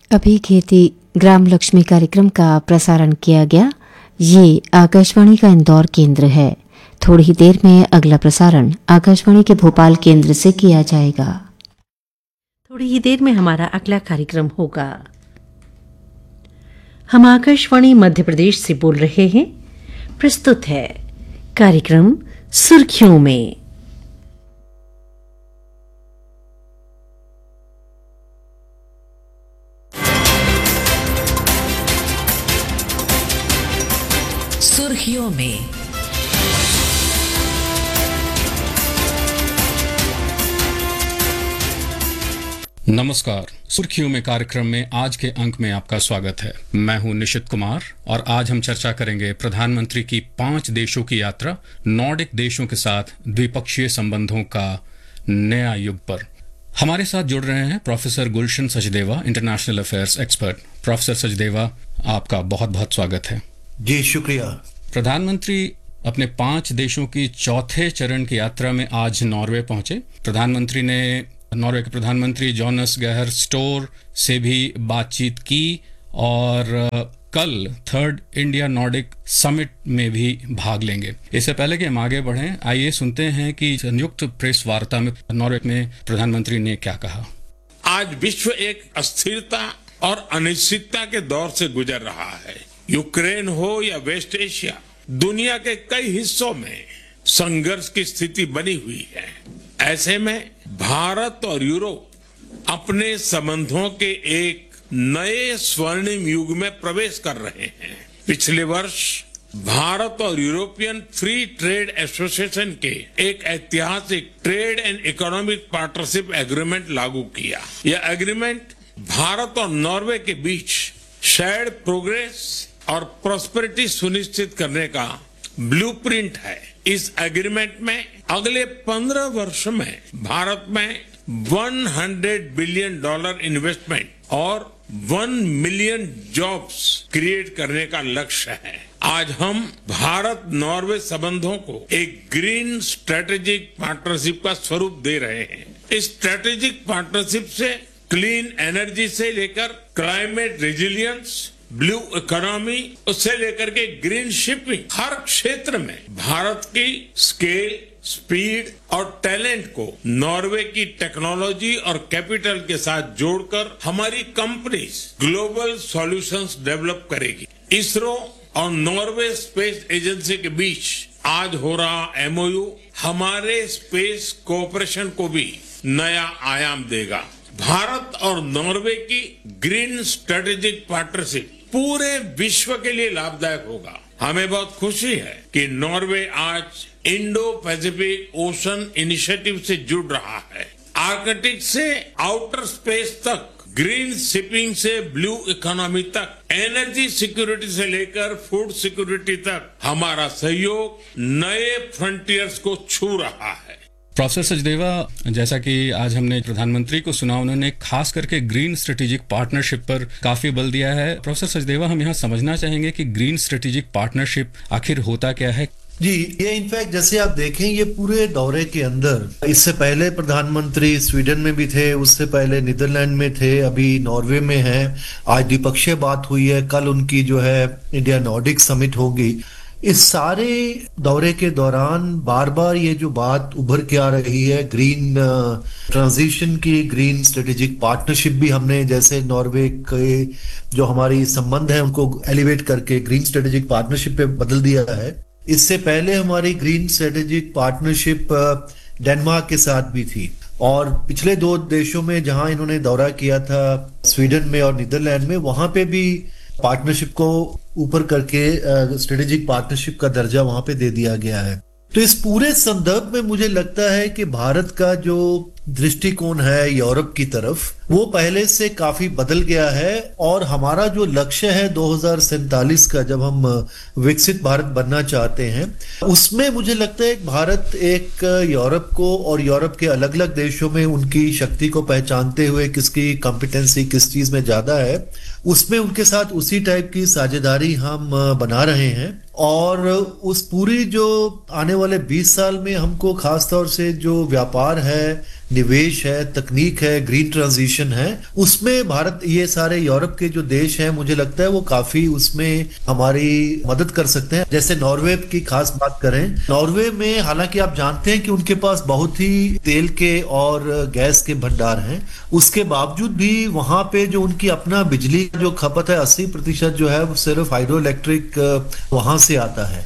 अभी खेती ग्राम लक्ष्मी कार्यक्रम का प्रसारण किया गया। ये आकाशवाणी का इंदौर केंद्र है। थोड़ी ही देर में अगला प्रसारण आकाशवाणी के भोपाल केंद्र से किया जाएगा। थोड़ी ही देर में हमारा अगला कार्यक्रम होगा। हम आकाशवाणी मध्य प्रदेश से बोल रहे हैं। प्रस्तुत है कार्यक्रम सुर्खियों में। सुर्खियों में नमस्कार। सुर्खियों में कार्यक्रम में आज के अंक में आपका स्वागत है। मैं हूं निशित कुमार और आज हम चर्चा करेंगे प्रधानमंत्री की 5 देशों की यात्रा, नॉर्डिक देशों के साथ द्विपक्षीय संबंधों का नया युग पर। हमारे साथ जुड़ रहे हैं प्रोफेसर गुलशन Sachdeva, international affairs expert. Professor Sachdeva, आपका बहुत बहुत स्वागत है। जी शुक्रिया। प्रधानमंत्री अपने 5 देशों की चौथे चरण की यात्रा में आज नॉर्वे पहुंचे। प्रधानमंत्री ने नॉर्वे के प्रधानमंत्री जोनास गाहर स्टोर से भी बातचीत की और कल 3rd इंडिया नॉर्डिक समिट में भी भाग लेंगे। इससे पहले कि हम आगे बढ़ें, आइए सुनते हैं कि संयुक्त प्रेस वार्ता में नॉर्वे में प्रधानमंत्री ने क्या कहा। आज विश्व एक अस्थिरता और अनिश्चितता के दौर से गुजर रहा है। यूक्रेन हो या वेस्ट एशिया, दुनिया के कई हिस्सों में संघर्ष की स्थिति बनी हुई है। ऐसे में भारत और यूरोप अपने संबंधों के एक नए स्वर्णिम युग में प्रवेश कर रहे हैं। पिछले वर्ष भारत और यूरोपियन फ्री ट्रेड एसोसिएशन के एक ऐतिहासिक trade and economic partnership agreement लागू किया। यह एग्रीमेंट भारत और नॉर्वे के बीच शेयर्ड प्रोग्रेस और प्रॉस्पेरिटी सुनिश्चित करने का ब्लूप्रिंट है। इस एग्रीमेंट में अगले 15 वर्ष में भारत में $100 बिलियन इन्वेस्टमेंट और 1 मिलियन जॉब्स क्रिएट करने का लक्ष्य है। आज हम भारत नॉर्वे संबंधों को एक ग्रीन स्ट्रेटेजिक पार्टनरशिप का स्वरूप दे रहे हैं। इस स्ट्रेटेजिक पार्टनरशिप से क्लीन एनर्जी से लेकर क्लाइमेट रेजिलियंस, ब्लू इकोनॉमी, उससे लेकर के ग्रीन शिपिंग, हर क्षेत्र में भारत की स्केल, स्पीड और टैलेंट को नॉर्वे की टेक्नोलॉजी और कैपिटल के साथ जोड़कर हमारी कंपनीज ग्लोबल सॉल्यूशंस डेवलप करेगी। इसरो और नॉर्वे स्पेस एजेंसी के बीच आज हो रहा एमओयू हमारे स्पेस कोऑपरेशन को भी नया आयाम देगा। भारत और नॉर्वे की ग्रीन स्ट्रेटेजिक पार्टनरशिप पूरे विश्व के लिए लाभदायक होगा। हमें बहुत खुशी है कि नॉर्वे आज इंडो पैसिफिक ओशन इनिशिएटिव से जुड़ रहा है। आर्कटिक से आउटर स्पेस तक, ग्रीन शिपिंग से ब्लू इकोनॉमी तक, एनर्जी सिक्योरिटी से लेकर फूड सिक्योरिटी तक हमारा सहयोग नए फ्रंटियर्स को छू रहा है। प्रोफेसर सचदेवा, जैसा कि आज हमने प्रधानमंत्री को सुना, उन्होंने खास करके ग्रीन स्ट्रेटेजिक पार्टनरशिप पर काफी बल दिया है। प्रोफेसर सचदेवा, हम यहाँ समझना चाहेंगे कि ग्रीन स्ट्रेटेजिक पार्टनरशिप आखिर होता क्या है। जी, ये इनफैक्ट जैसे आप देखें, ये पूरे दौरे के अंदर इससे पहले प्रधानमंत्री स्वीडन में भी थे, उससे पहले नीदरलैंड में थे, अभी नॉर्वे में है। आज द्विपक्षीय बात हुई है, कल उनकी जो है इंडिया नॉर्डिक समिट होगी। इस सारे दौरे के दौरान बार बार ये जो बात उभर के आ रही है ग्रीन ट्रांजिशन की, ग्रीन स्ट्रेटेजिक पार्टनरशिप भी हमने जैसे नॉर्वे के जो हमारी संबंध है उनको एलिवेट करके ग्रीन स्ट्रेटेजिक पार्टनरशिप पे बदल दिया है। इससे पहले हमारी ग्रीन स्ट्रेटेजिक पार्टनरशिप डेनमार्क के साथ भी थी और पिछले 2 देशों में जहां इन्होंने दौरा किया था, स्वीडन में और नीदरलैंड में, वहां पे भी पार्टनरशिप को ऊपर करके स्ट्रेटेजिक पार्टनरशिप का दर्जा वहां पे दे दिया गया है। तो इस पूरे संदर्भ में मुझे लगता है कि भारत का जो दृष्टिकोण है यूरोप की तरफ, वो पहले से काफी बदल गया है और हमारा जो लक्ष्य है 2047 का, जब हम विकसित भारत बनना चाहते हैं, उसमें मुझे लगता है भारत एक यूरोप को और यूरोप के अलग अलग देशों में उनकी शक्ति को पहचानते हुए किसकी कॉम्पिटेंसी किस चीज में ज्यादा है, उसमें उनके साथ उसी टाइप की साझेदारी हम बना रहे हैं। और उस पूरी जो आने वाले 20 साल में हमको खास तौर से जो व्यापार है, निवेश है, तकनीक है, ग्रीन ट्रांजिशन है, उसमें भारत, ये सारे यूरोप के जो देश हैं, मुझे लगता है वो काफी उसमें हमारी मदद कर सकते हैं। जैसे नॉर्वे की खास बात करें, नॉर्वे में हालांकि आप जानते हैं कि उनके पास बहुत ही तेल के और गैस के भंडार हैं, उसके बावजूद भी वहां पे जो उनकी अपना बिजली जो खपत है 80% जो है वो सिर्फ हाइड्रो इलेक्ट्रिक वहां से आता है।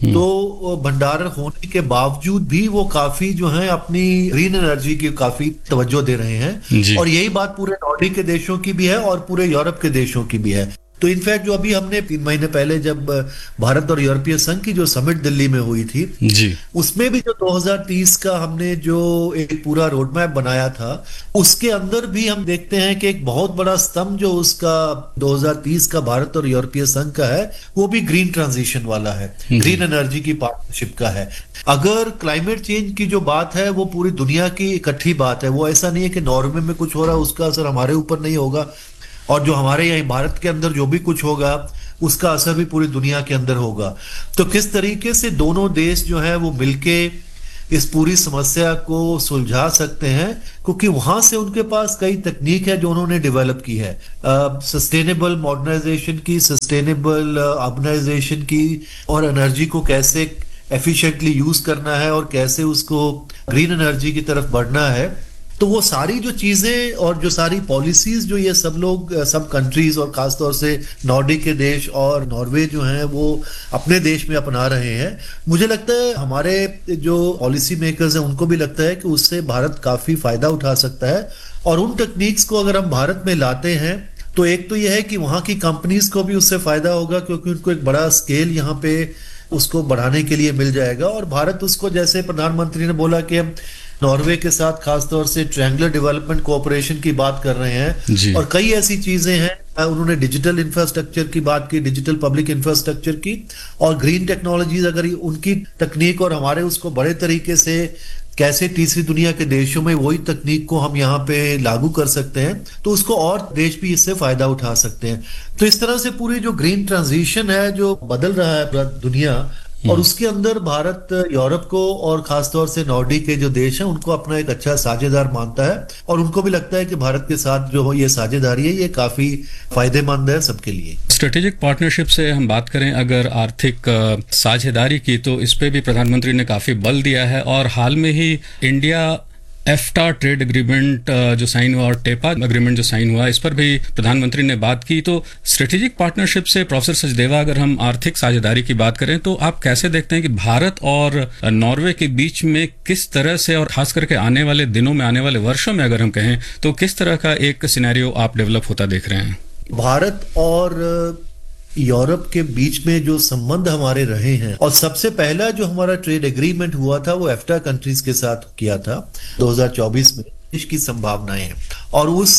तो भंडार होने के बावजूद भी वो काफी जो है अपनी ग्रीन एनर्जी की काफी तवज्जो दे रहे हैं, और यही बात पूरे नॉर्डिक के देशों की भी है और पूरे यूरोप के देशों की भी है। तो इनफैक्ट जो अभी हमने 3 महीने पहले जब भारत और यूरोपीय संघ की जो समिट दिल्ली में हुई थी जी, उसमें भी जो 2030 का हमने जो एक पूरा रोड मैप बनाया था, उसके अंदर भी हम देखते हैं कि एक बहुत बड़ा स्तंभ जो उसका 2030 का भारत और यूरोपीय संघ का है, वो भी ग्रीन ट्रांजिशन वाला है, ग्रीन एनर्जी की पार्टनरशिप का है। अगर क्लाइमेट चेंज की जो बात है वो पूरी दुनिया की इकट्ठी बात है, वो ऐसा नहीं है कि नॉर्वे में कुछ हो रहा है उसका असर हमारे ऊपर नहीं होगा, और जो हमारे यहाँ भारत के अंदर जो भी कुछ होगा उसका असर भी पूरी दुनिया के अंदर होगा। तो किस तरीके से दोनों देश जो है वो मिलके इस पूरी समस्या को सुलझा सकते हैं, क्योंकि वहां से उनके पास कई तकनीक है जो उन्होंने डेवलप की है, सस्टेनेबल मॉडर्नाइजेशन की, सस्टेनेबल अर्बनाइजेशन की, और एनर्जी को कैसे एफिशिएंटली यूज करना है और कैसे उसको ग्रीन एनर्जी की तरफ बढ़ना है। तो वो सारी जो चीजें और जो सारी पॉलिसीज जो ये सब लोग, सब कंट्रीज और खासतौर से नॉर्डिक के देश और नॉर्वे जो हैं वो अपने देश में अपना रहे हैं, मुझे लगता है हमारे जो पॉलिसी मेकर्स हैं उनको भी लगता है कि उससे भारत काफी फायदा उठा सकता है। और उन टेक्निक्स को अगर हम भारत में लाते हैं तो एक तो यह है कि वहां की कंपनीज को भी उससे फायदा होगा, क्योंकि उनको एक बड़ा स्केल यहाँ पे उसको बढ़ाने के लिए मिल जाएगा, और भारत उसको, जैसे प्रधानमंत्री ने बोला कि हम नॉर्वे के साथ खासतौर से ट्रायंगुलर डेवलपमेंट कोऑपरेशन की बात कर रहे हैं, और कई ऐसी चीजें हैं, उन्होंने डिजिटल इंफ्रास्ट्रक्चर की बात की, डिजिटल पब्लिक इंफ्रास्ट्रक्चर की, और ग्रीन टेक्नोलॉजीज, अगर उनकी तकनीक और हमारे उसको बड़े तरीके से कैसे तीसरी दुनिया के देशों में वही तकनीक को हम यहाँ पे लागू कर सकते हैं, तो उसको और देश भी इससे फायदा उठा सकते हैं। तो इस तरह से पूरी जो ग्रीन ट्रांजिशन है जो बदल रहा है दुनिया, और उसके अंदर भारत यूरोप को और खासतौर से नॉर्डिक के जो देश हैं उनको अपना एक अच्छा साझेदार मानता है, और उनको भी लगता है कि भारत के साथ जो ये साझेदारी है ये काफी फायदेमंद है सबके लिए। स्ट्रेटेजिक पार्टनरशिप से हम बात करें अगर आर्थिक साझेदारी की, तो इस पे भी प्रधानमंत्री ने काफी बल दिया है, और हाल में ही इंडिया एफ्टा ट्रेड एग्रीमेंट जो साइन हुआ और टेपा एग्रीमेंट जो साइन हुआ, इस पर भी प्रधानमंत्री ने बात की। तो स्ट्रेटेजिक पार्टनरशिप से प्रोफेसर सचदेवा, अगर हम आर्थिक साझेदारी की बात करें तो आप कैसे देखते हैं कि भारत और नॉर्वे के बीच में किस तरह से, और खास करके आने वाले दिनों में, आने वाले वर्षों में अगर हम कहें तो किस तरह का एक सिनेरियो आप डेवलप होता देख रहे हैं? भारत और यूरोप के बीच में जो संबंध हमारे रहे हैं, और सबसे पहला जो हमारा ट्रेड एग्रीमेंट हुआ था वो एफ्टा कंट्रीज के साथ किया था 2024 में, की संभावनाएं हैं, और उस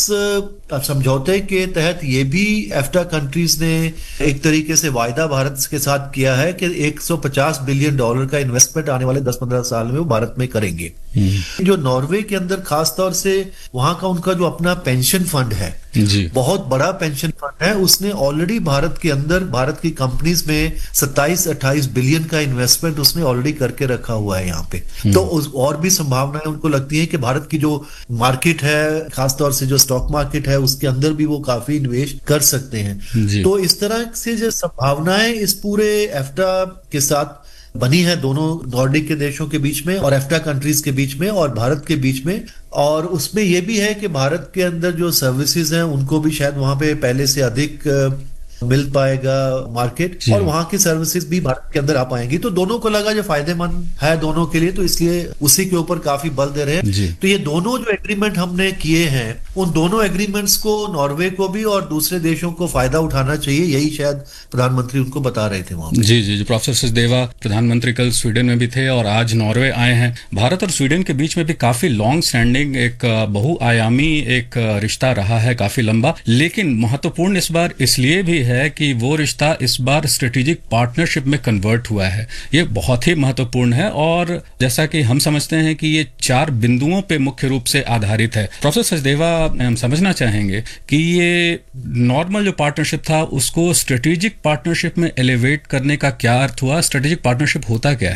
समझौते के तहत ये भी एफ्टा कंट्रीज ने एक तरीके से वायदा भारत के साथ किया है कि $150 बिलियन का इन्वेस्टमेंट आने वाले 10-15 साल में वो भारत में करेंगे। जो नॉर्वे के अंदर खासतौर से वहां का उनका जो अपना पेंशन फंड है, बहुत बड़ा पेंशन फंड है, उसने ऑलरेडी भारत के अंदर भारत की कंपनीज में 27-28 बिलियन का इन्वेस्टमेंट उसने ऑलरेडी करके रखा हुआ है यहाँ पे। तो और भी संभावनाएं उनको लगती है कि भारत की जो मार्केट है, खासतौर से जो स्टॉक मार्केट है, उसके अंदर भी वो काफी निवेश कर सकते हैं। तो इस तरह से जो संभावनाएं इस पूरे एफ्टा के साथ बनी है, दोनों नॉर्डिक के देशों के बीच में और एफ्टा कंट्रीज के बीच में और भारत के बीच में, और उसमें यह भी है कि भारत के अंदर जो सर्विसेज हैं उनको भी शायद वहां पे पहले से अधिक मिल पाएगा मार्केट, और वहां की सर्विसेज भी भारत के अंदर आ पाएंगी। तो दोनों को लगा जो फायदेमंद है दोनों के लिए, तो इसलिए उसी के ऊपर काफी बल दे रहे हैं। तो ये दोनों जो एग्रीमेंट हमने किए हैं, उन दोनों एग्रीमेंट्स को नॉर्वे को भी और दूसरे देशों को फायदा उठाना चाहिए, यही शायद प्रधानमंत्री उनको बता रहे थे वहां। जी, प्रोफेसर सचदेवा, प्रधानमंत्री कल स्वीडन में भी थे और आज नॉर्वे आए हैं। भारत और स्वीडन के बीच में भी काफी लॉन्ग स्टैंडिंग एक बहुआयामी एक रिश्ता रहा है, काफी लंबा, लेकिन महत्वपूर्ण इस बार इसलिए भी है कि वो रिश्ता इस बार स्ट्रेटेजिक पार्टनरशिप में कन्वर्ट हुआ है। ये बहुत ही महत्वपूर्ण है, और जैसा कि हम समझते हैं कि ये 4 बिंदुओं पे मुख्य रूप से आधारित है। प्रोफेसर सचदेवा, हम समझना चाहेंगे कि ये नॉर्मल जो पार्टनरशिप था उसको स्ट्रेटेजिक पार्टनरशिप में एलिवेट करने का क्या अर्थ हुआ? स्ट्रेटेजिक पार्टनरशिप होता क्या है?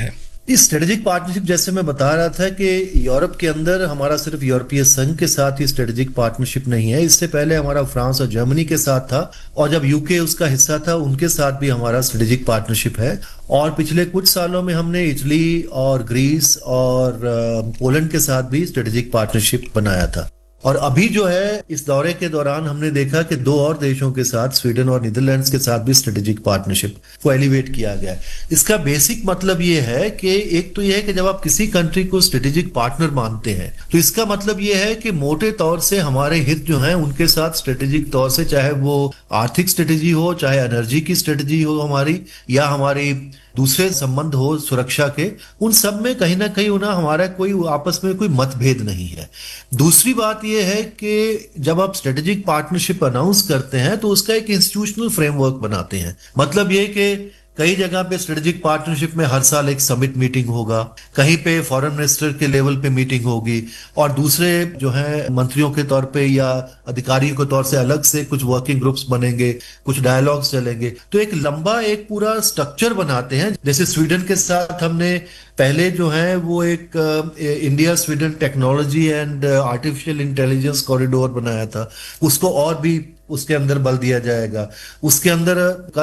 इस स्ट्रेटेजिक पार्टनरशिप जैसे मैं बता रहा था कि यूरोप के अंदर हमारा सिर्फ यूरोपीय संघ के साथ ही स्ट्रेटेजिक पार्टनरशिप नहीं है, इससे पहले हमारा फ्रांस और जर्मनी के साथ था, और जब यूके उसका हिस्सा था उनके साथ भी हमारा स्ट्रेटेजिक पार्टनरशिप है। और पिछले कुछ सालों में हमने इटली और ग्रीस और पोलैंड के साथ भी स्ट्रेटेजिक पार्टनरशिप बनाया था। और अभी जो है इस दौरे के दौरान हमने देखा कि 2 और देशों के साथ, स्वीडन और नीदरलैंड्स के साथ भी स्ट्रेटेजिक पार्टनरशिप को एलिवेट किया गया है। इसका बेसिक मतलब ये है कि एक तो ये है कि जब आप किसी कंट्री को स्ट्रेटेजिक पार्टनर मानते हैं तो इसका मतलब ये है कि मोटे तौर से हमारे हित जो हैं उनके साथ स्ट्रेटेजिक तौर से, चाहे वो आर्थिक स्ट्रेटेजी हो, चाहे एनर्जी की स्ट्रेटेजी हो हमारी, या हमारी दूसरे संबंध हो सुरक्षा के, उन सब में कहीं ना कहीं उन्हें हमारा कोई आपस में कोई मतभेद नहीं है। दूसरी बात यह है कि जब आप स्ट्रेटेजिक पार्टनरशिप अनाउंस करते हैं तो उसका एक इंस्टीट्यूशनल फ्रेमवर्क बनाते हैं। मतलब ये कि कई जगह पे स्ट्रेटेजिक पार्टनरशिप में हर साल एक समिट मीटिंग होगा, कहीं पे फॉरेन मिनिस्टर के लेवल पे मीटिंग होगी, और दूसरे जो है मंत्रियों के तौर पे या अधिकारियों के तौर से अलग से कुछ वर्किंग ग्रुप्स बनेंगे, कुछ डायलॉग्स चलेंगे। तो एक लंबा एक पूरा स्ट्रक्चर बनाते हैं। जैसे स्वीडन के साथ हमने पहले जो है वो एक India Sweden technology and artificial intelligence corridor बनाया था, उसको और भी उसके अंदर बल दिया जाएगा। उसके अंदर